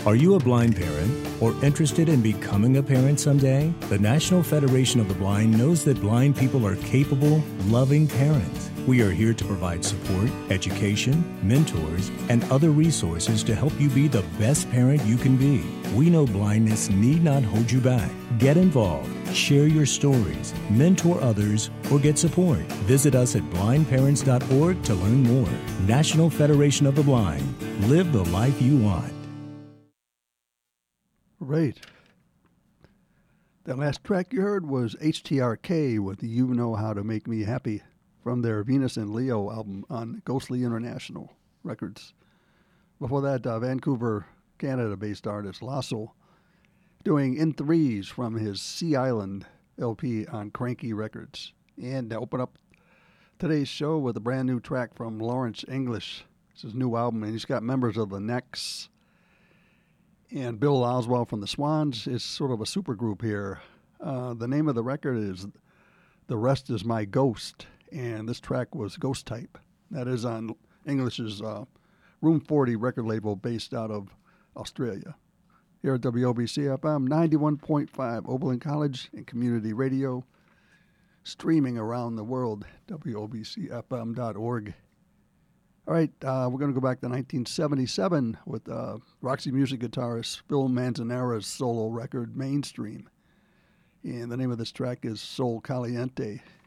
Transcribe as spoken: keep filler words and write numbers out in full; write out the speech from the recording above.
Are you a blind parent or interested in becoming a parent someday? The National Federation of the Blind knows that blind people are capable, loving parents. We are here to provide support, education, mentors, and other resources to help you be the best parent you can be. We know blindness need not hold you back. Get involved, share your stories, mentor others, or get support. Visit us at blind parents dot org to learn more. National Federation of the Blind. Live the life you want. Right. That last track you heard was H T R K with You Know How to Make Me Happy from their Venus and Leo album on Ghostly International Records. Before that, uh, Vancouver, Canada-based artist Lasso doing In Threes from his Sea Island L P on Cranky Records. And to open up today's show with a brand new track from Lawrence English. It's his new album, and he's got members of the Necks and Bill Oswald from the Swans. Is sort of a super group here. Uh, the name of the record is The Rest Is My Ghost, and this track was Ghost Type. That is on English's uh, Room forty record label based out of Australia. Here at W O B C F M ninety-one point five, Oberlin College and Community Radio, streaming around the world, W O B C F M dot org. All right, uh, we're going to go back to nineteen seventy-seven with uh, Roxy Music guitarist Phil Manzanera's solo record, Mainstream. And the name of this track is Sol Caliente.